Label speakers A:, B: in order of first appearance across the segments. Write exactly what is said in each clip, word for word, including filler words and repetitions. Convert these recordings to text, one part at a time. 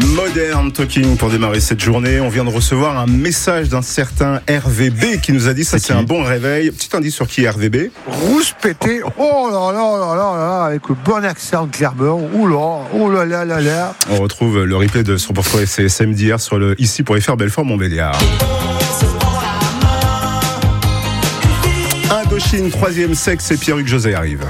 A: Modern Talking pour démarrer cette journée. On vient de recevoir un message d'un certain R V B qui nous a dit ça c'est, c'est un bon réveil. Petit indice sur qui est R V B.
B: Rousse pété. Oh là là là là là, avec le bon accent de Clermont. Ouh là, oh là là là là.
A: On retrouve le replay de son pourquoi c'est samedi hier sur le ici pour y faire Belfort-Montbéliard. Indochine, troisième sexe et Pierre-Hugues José arrive.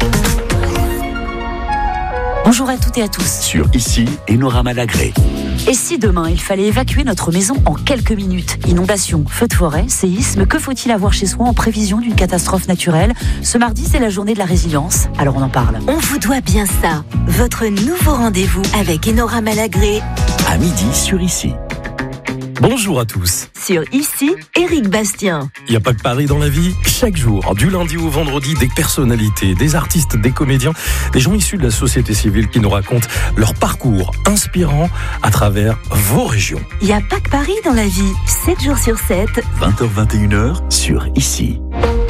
C: Bonjour à toutes et à tous.
D: Sur Ici, Enora Malagré.
C: Et si demain, il fallait évacuer notre maison en quelques minutes? Inondation, feu de forêt, séisme, que faut-il avoir chez soi en prévision d'une catastrophe naturelle? Ce mardi, c'est la journée de la résilience, alors on en parle.
E: On vous doit bien ça. Votre nouveau rendez-vous avec Enora Malagré.
D: À midi sur Ici. Bonjour à tous.
E: Sur Ici, Éric Bastien.
D: Il n'y a pas que Paris dans la vie. Chaque jour, du lundi au vendredi, des personnalités, des artistes, des comédiens, des gens issus de la société civile qui nous racontent leur parcours inspirant à travers vos régions.
E: Il n'y a pas que Paris dans la vie. sept jours sur sept.
D: vingt heures vingt et une heures sur Ici.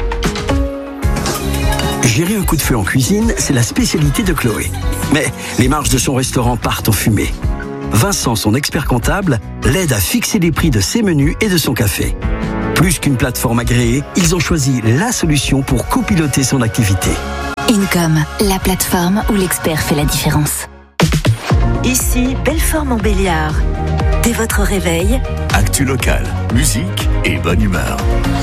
F: Gérer un coup de feu en cuisine, c'est la spécialité de Chloé. Mais les marges de son restaurant partent en fumée. Vincent, son expert comptable, l'aide à fixer les prix de ses menus et de son café. Plus qu'une plateforme agréée, ils ont choisi la solution pour copiloter son activité.
G: Income, la plateforme où l'expert fait la différence.
E: Ici, Belfort-Montbéliard. Dès votre réveil,
D: actu locale, musique et bonne humeur.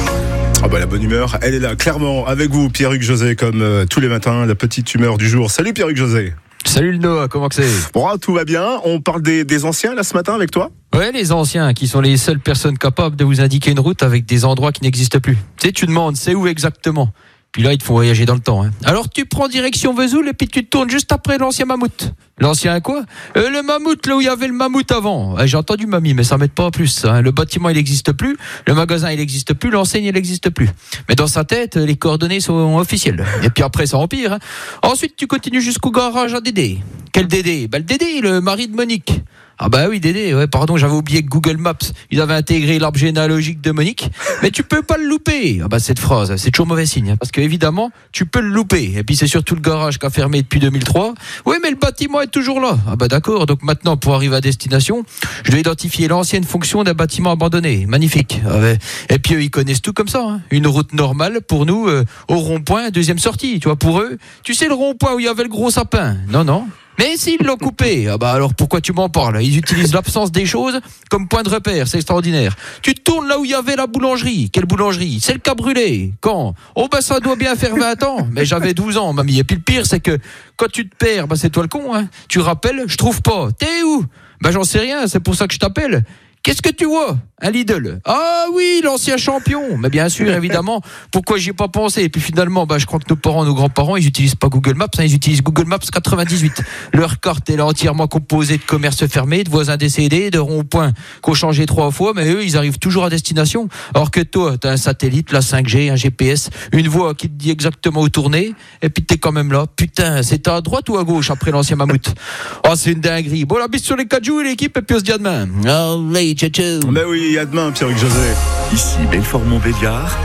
A: Ah bah la bonne humeur, elle est là, clairement, avec vous, Pierre-Hugues José, comme euh, tous les matins, la petite humeur du jour. Salut Pierre-Hugues José.
H: Salut le Noah, comment que c'est?
A: Bon, tout va bien. On parle des, des anciens là ce matin avec toi?
H: Ouais, les anciens qui sont les seules personnes capables de vous indiquer une route avec des endroits qui n'existent plus. Tu sais, tu demandes, c'est où exactement? Puis là, ils te font voyager dans le temps. Hein. Alors tu prends direction Vesoul et puis tu te tournes juste après l'ancien mammouth. L'ancien quoi? euh, Le mammouth, là où il y avait le mammouth avant. Ouais, j'ai entendu mamie, mais ça m'aide pas en plus. Hein. Le bâtiment, il n'existe plus. Le magasin, il n'existe plus. L'enseigne, il n'existe plus. Mais dans sa tête, les coordonnées sont officielles. Et puis après, ça empire. Hein. Ensuite, tu continues jusqu'au garage à Dédé. Quel Dédé? Bah, le Dédé, le mari de Monique. Ah bah oui, Dédé, ouais, pardon, j'avais oublié que Google Maps, ils avaient intégré l'arbre généalogique de Monique, mais tu peux pas le louper. Ah bah cette phrase, c'est toujours mauvais signe, hein, parce que évidemment, tu peux le louper. Et puis c'est surtout le garage qui a fermé depuis deux mille trois. Oui, mais le bâtiment est toujours là. Ah bah d'accord, donc maintenant, pour arriver à destination, je dois identifier l'ancienne fonction d'un bâtiment abandonné. Magnifique. Ah ouais. Et puis eux, ils connaissent tout comme ça. Hein. Une route normale, pour nous, euh, au rond-point, deuxième sortie. Tu vois, pour eux, tu sais le rond-point où il y avait le gros sapin? Non, non. Mais s'ils l'ont coupé, ah bah alors pourquoi tu m'en parles? Ils utilisent l'absence des choses comme point de repère, c'est extraordinaire. Tu te tournes là où il y avait la boulangerie. Quelle boulangerie? Celle qui a brûlé. Quand? Oh bah ça doit bien faire vingt ans. Mais j'avais douze ans, mamie. Et puis le pire, c'est que quand tu te perds, bah c'est toi le con. Hein. Tu rappelles, je trouve pas. T'es où? Bah j'en sais rien, c'est pour ça que je t'appelle. Qu'est-ce que tu vois? Un Lidl. Ah oui, l'ancien champion. Mais bien sûr, évidemment. Pourquoi j'y ai pas pensé? Et puis finalement, bah, je crois que nos parents, nos grands-parents, ils utilisent pas Google Maps, hein, ils utilisent Google Maps quatre-vingt-dix-huit. Leur carte est là entièrement composée de commerces fermés, de voisins décédés, de ronds-points qu'on changeait trois fois, mais eux, ils arrivent toujours à destination. Alors que toi, t'as un satellite, la cinq G, un G P S, une voix qui te dit exactement où tourner, et puis t'es quand même là. Putain, c'est à droite ou à gauche après l'ancien mammouth? Oh, c'est une dinguerie. Bon, la bise sur les quatre joues et l'équipe, et puis on se dit à demain. Allez, ciao, ciao.
A: Ben oui, à demain, Pierre-Hugues José.
D: Ici, Belfort-Montbéliard,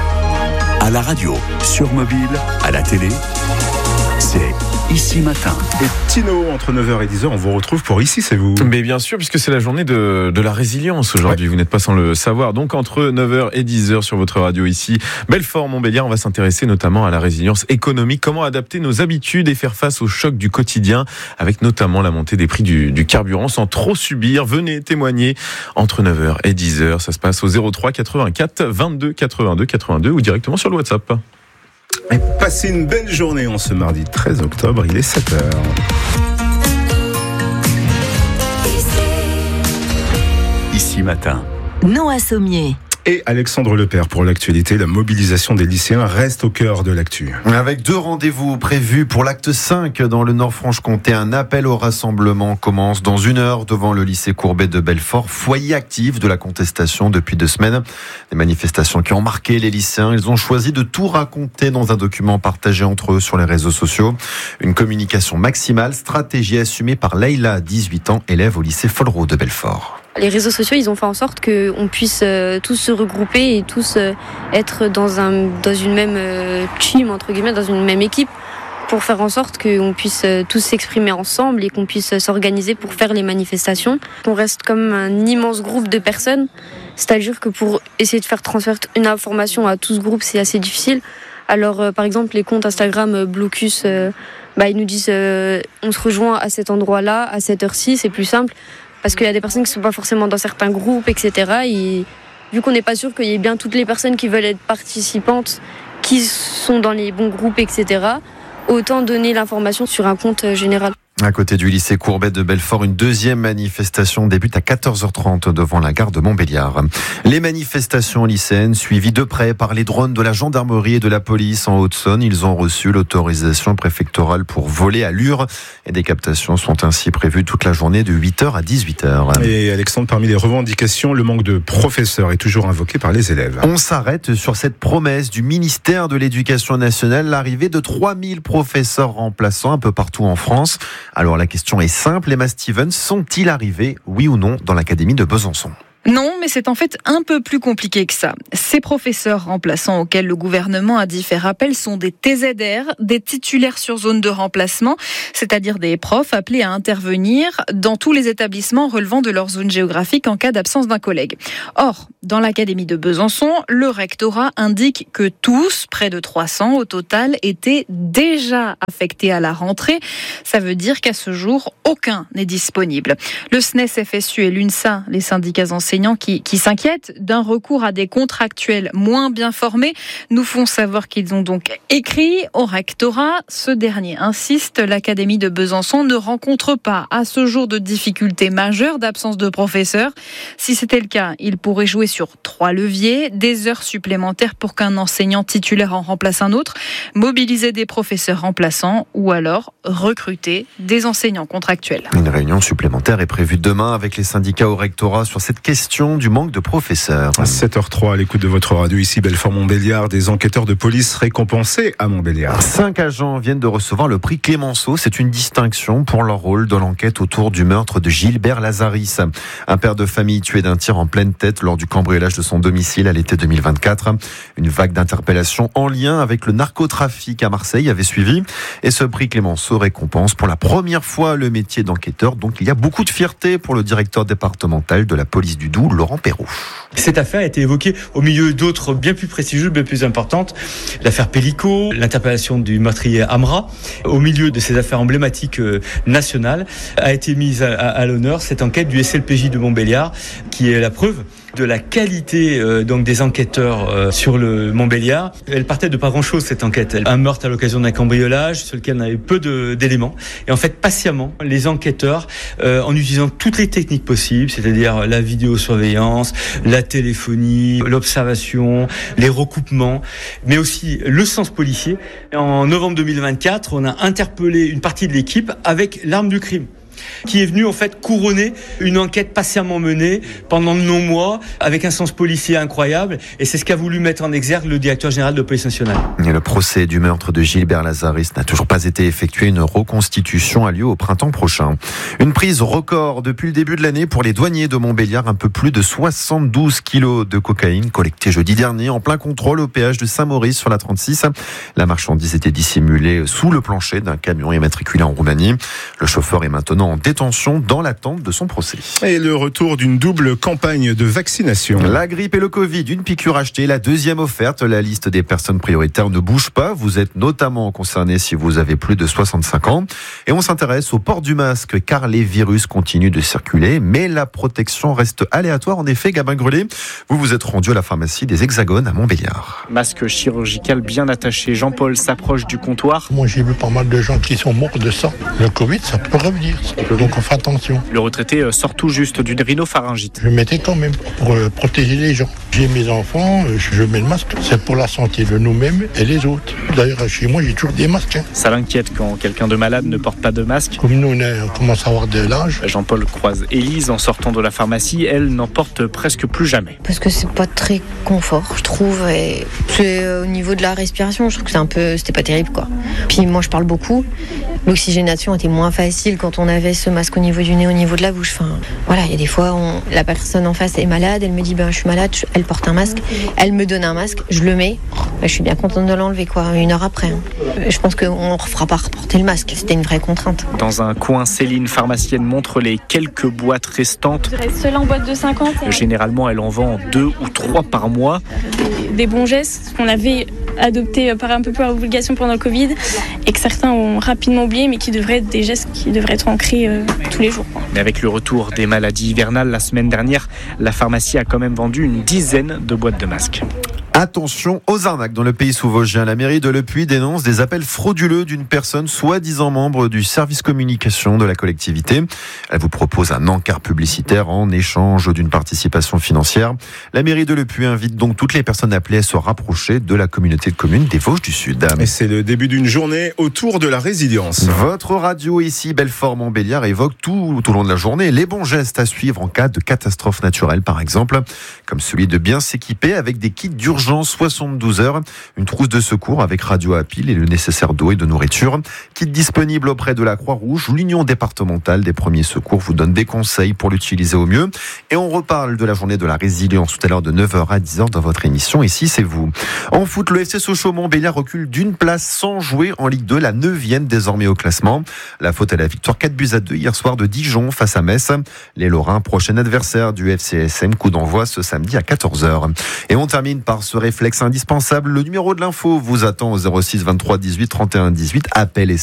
D: à la radio, sur mobile, à la télé, c'est Ici Matin.
A: Et Tino, entre neuf heures et dix heures, on vous retrouve pour Ici, c'est vous.
I: Mais bien sûr, puisque c'est la journée de, de la résilience aujourd'hui, ouais. Vous n'êtes pas sans le savoir. Donc entre neuf heures et dix heures sur votre radio ici, Belfort-Montbéliard, on va s'intéresser notamment à la résilience économique, comment adapter nos habitudes et faire face aux chocs du quotidien, avec notamment la montée des prix du, du carburant sans trop subir. Venez témoigner entre neuf heures et dix heures, ça se passe au zéro trois quatre-vingt-quatre vingt-deux quatre-vingt-deux quatre-vingt-deux ou directement sur le WhatsApp.
A: Et passez une belle journée en ce mardi treize octobre, il est sept heures.
D: Ici Matin.
E: Noah Sommier.
A: Et Alexandre Lepère pour l'actualité. La mobilisation des lycéens reste au cœur de l'actu.
J: Avec deux rendez-vous prévus pour l'acte cinq dans le Nord-Franche-Comté, un appel au rassemblement commence dans une heure devant le lycée Courbet de Belfort, foyer actif de la contestation depuis deux semaines. Des manifestations qui ont marqué les lycéens. Ils ont choisi de tout raconter dans un document partagé entre eux sur les réseaux sociaux. Une communication maximale, stratégie assumée par Leïla, dix-huit ans, élève au lycée Follereau de Belfort.
K: Les réseaux sociaux, ils ont fait en sorte qu'on puisse euh, tous se regrouper et tous euh, être dans, un, dans une même euh, team, entre guillemets, dans une même équipe pour faire en sorte qu'on puisse tous s'exprimer ensemble et qu'on puisse s'organiser pour faire les manifestations. On reste comme un immense groupe de personnes, c'est-à-dire que pour essayer de faire transférer une information à tout ce groupe, c'est assez difficile. Alors, euh, par exemple, les comptes Instagram euh, Blocus, euh, bah, ils nous disent euh, on se rejoint à cet endroit-là, à cette heure-ci, c'est plus simple, parce qu'il y a des personnes qui ne sont pas forcément dans certains groupes, et cetera. Et vu qu'on n'est pas sûr qu'il y ait bien toutes les personnes qui veulent être participantes, qui sont dans les bons groupes, et cetera, autant donner l'information sur un compte général.
J: À côté du lycée Courbet de Belfort, une deuxième manifestation débute à quatorze heures trente devant la gare de Montbéliard. Les manifestations lycéennes suivies de près par les drones de la gendarmerie et de la police en Haute-Saône. Ils ont reçu l'autorisation préfectorale pour voler à Lure et des captations sont ainsi prévues toute la journée de huit heures à dix-huit heures.
A: Et Alexandre, parmi les revendications, le manque de professeurs est toujours invoqué par les élèves.
J: On s'arrête sur cette promesse du ministère de l'Éducation nationale, l'arrivée de trois mille professeurs remplaçants un peu partout en France. Alors la question est simple, Emma Stevens, sont-ils arrivés, oui ou non, dans l'académie de Besançon ?
L: Non, mais c'est en fait un peu plus compliqué que ça. Ces professeurs remplaçants auxquels le gouvernement a dit faire appel sont des T Z R, des titulaires sur zone de remplacement, c'est-à-dire des profs appelés à intervenir dans tous les établissements relevant de leur zone géographique en cas d'absence d'un collègue. Or, dans l'académie de Besançon, le rectorat indique que tous, près de trois cents au total, étaient déjà affectés à la rentrée. Ça veut dire qu'à ce jour, aucun n'est disponible. Le S N E S F S U et l'UNSA, les syndicats enseignants, Qui, qui s'inquiètent d'un recours à des contractuels moins bien formés, nous font savoir qu'ils ont donc écrit au rectorat. Ce dernier insiste, l'académie de Besançon ne rencontre pas à ce jour de difficultés majeures d'absence de professeurs. Si c'était le cas, il pourrait jouer sur trois leviers, des heures supplémentaires pour qu'un enseignant titulaire en remplace un autre, mobiliser des professeurs remplaçants ou alors recruter des enseignants contractuels.
J: Une réunion supplémentaire est prévue demain avec les syndicats au rectorat sur cette question du manque de professeurs.
A: À sept heures trois, à l'écoute de votre radio, ici Belfort-Montbéliard, des enquêteurs de police récompensés à Montbéliard.
J: Cinq agents viennent de recevoir le prix Clémenceau. C'est une distinction pour leur rôle dans l'enquête autour du meurtre de Gilbert Lazaris, un père de famille tué d'un tir en pleine tête lors du cambriolage de son domicile à l'été deux mille vingt-quatre. Une vague d'interpellations en lien avec le narcotrafic à Marseille avait suivi. Et ce prix Clémenceau récompense pour la première fois le métier d'enquêteur. Donc il y a beaucoup de fierté pour le directeur départemental de la police du Doubs, Laurent Perrault.
M: Cette affaire a été évoquée au milieu d'autres bien plus prestigieuses, bien plus importantes. L'affaire Pellico, l'interpellation du meurtrier Amra. Au milieu de ces affaires emblématiques nationales, a été mise à, à l'honneur cette enquête du S L P J de Montbéliard, qui est la preuve de la qualité euh, donc des enquêteurs euh, sur le Montbéliard. Elle partait de pas grand-chose, cette enquête. Un meurtre à l'occasion d'un cambriolage sur lequel on avait peu de, d'éléments. Et en fait, patiemment, les enquêteurs, euh, en utilisant toutes les techniques possibles, c'est-à-dire la vidéosurveillance, la téléphonie, l'observation, les recoupements, mais aussi le sens policier. En novembre deux mille vingt-quatre, on a interpellé une partie de l'équipe avec l'arme du crime, qui est venu en fait couronner une enquête patiemment menée pendant de longs mois avec un sens policier incroyable, et c'est ce qu'a voulu mettre en exergue le directeur général de police nationale.
J: Et le procès du meurtre de Gilbert Lazaris n'a toujours pas été effectué. Une reconstitution a lieu au printemps prochain. Une prise record depuis le début de l'année pour les douaniers de Montbéliard. Un peu plus de soixante-douze kilos de cocaïne collectés jeudi dernier en plein contrôle au péage de Saint-Maurice sur la trente-six. La marchandise était dissimulée sous le plancher d'un camion immatriculé en Roumanie. Le chauffeur est maintenant en détention dans l'attente de son procès.
A: Et le retour d'une double campagne de vaccination.
J: La grippe et le Covid, une piqûre achetée, la deuxième offerte. La liste des personnes prioritaires ne bouge pas. Vous êtes notamment concerné si vous avez plus de soixante-cinq ans. Et on s'intéresse au port du masque car les virus continuent de circuler, mais la protection reste aléatoire. En effet, Gabin Grelet, vous vous êtes rendu à la pharmacie des Hexagones à Montbéliard.
N: Masque chirurgical bien attaché. Jean-Paul s'approche du comptoir.
O: Moi, j'ai vu pas mal de gens qui sont morts de ça. Le Covid, ça peut revenir. Donc on fait attention.
N: Le retraité sort tout juste d'une rhinopharyngite.
O: Je le mettais quand même pour euh, protéger les gens. J'ai mes enfants, je mets le masque. C'est pour la santé de nous-mêmes et les autres. D'ailleurs, chez moi, j'ai toujours des masques. Hein.
N: Ça l'inquiète quand quelqu'un de malade ne porte pas de masque.
O: Comme nous, on commence à avoir de l'âge.
N: Jean-Paul croise Élise en sortant de la pharmacie. Elle n'en porte presque plus jamais.
P: Parce que c'est pas très confort, je trouve. Et c'est au niveau de la respiration, je trouve que c'est un peu, c'était pas terrible, quoi. Puis moi, je parle beaucoup. l'oxygénation était moins facile quand on avait ce masque au niveau du nez, au niveau de la bouche. Enfin, voilà, il y a des fois, on, la personne en face est malade, elle me dit ben, je suis malade, je, elle porte un masque, elle me donne un masque, je le mets, ben, je suis bien contente de l'enlever, quoi, une heure après. Hein. Je pense qu'on ne refera pas reporter le masque, c'était une vraie contrainte.
N: Dans un coin, Céline, pharmacienne, montre les quelques boîtes restantes.
Q: Je reste seule en boîte de cinquante.
N: Généralement, elle en vend deux ou trois par mois.
Q: Des, des bons gestes qu'on avait adoptés par un peu par obligation pendant le Covid et que certains ont rapidement oublié, mais qui devraient être des gestes qui devraient être ancrés euh, tous les jours.
N: Mais avec le retour des maladies hivernales la semaine dernière, la pharmacie a quand même vendu une dizaine de boîtes de masques.
J: Attention aux arnaques dans le pays sous-vosgien. La mairie de Le Puy dénonce des appels frauduleux d'une personne soi-disant membre du service communication de la collectivité. Elle vous propose un encart publicitaire en échange d'une participation financière. La mairie de Le Puy invite donc toutes les personnes appelées à se rapprocher de la communauté de communes des Vosges du Sud.
A: Et c'est le début d'une journée autour de la résilience.
J: Votre radio ici, Belfort-Montbéliard, évoque tout, tout au long de la journée les bons gestes à suivre en cas de catastrophe naturelle, par exemple, comme celui de bien s'équiper avec des kits d'urgence soixante-douze heures, une trousse de secours avec radio à pile et le nécessaire d'eau et de nourriture. Kit disponible auprès de la Croix-Rouge. L'Union départementale des premiers secours vous donne des conseils pour l'utiliser au mieux. Et on reparle de la journée de la résilience tout à l'heure de neuf heures à dix heures dans votre émission. Ici, c'est vous. En foot, le F C Sochaux-Montbéliard recule d'une place sans jouer en Ligue deux, la neuvième désormais au classement. La faute à la victoire quatre buts à deux hier soir de Dijon face à Metz. Les Lorrains, prochain adversaire du F C S M, coup d'envoi ce samedi à quatorze heures. Et on termine par ce réflexe indispensable. Le numéro de l'info vous attend au zéro six vingt-trois dix-huit trente et un dix-huit. Appel et